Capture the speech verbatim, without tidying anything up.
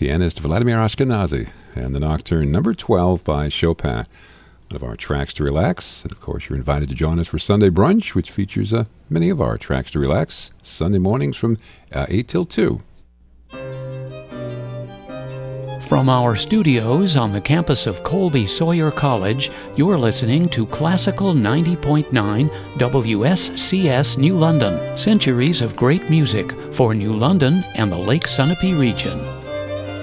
pianist Vladimir Ashkenazy, and the Nocturne number twelve by Chopin. One of our tracks to relax. And of course, you're invited to join us for Sunday Brunch, which features uh, many of our tracks to relax, Sunday mornings from uh, eight till two. From our studios on the campus of Colby Sawyer College, you're listening to Classical ninety point nine W S C S New London. Centuries of great music for New London and the Lake Sunapee region.